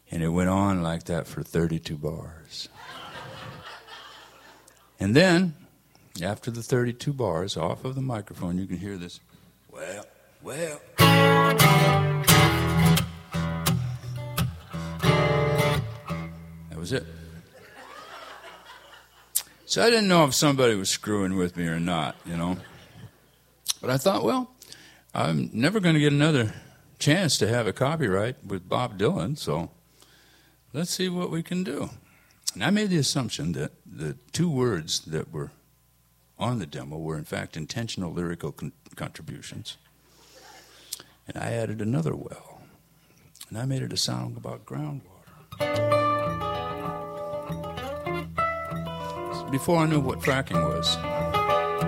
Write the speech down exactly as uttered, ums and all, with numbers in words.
And it went on like that for thirty-two bars. And then, after the thirty-two bars, off of the microphone, you can hear this, well, well. That was it. So I didn't know if somebody was screwing with me or not, you know. But I thought, well, I'm never going to get another chance to have a copyright with Bob Dylan, so let's see what we can do. And I made the assumption that the two words that were on the demo were, in fact, intentional lyrical con- contributions. And I added another well, and I made it a song about groundwater. Before I knew what fracking was.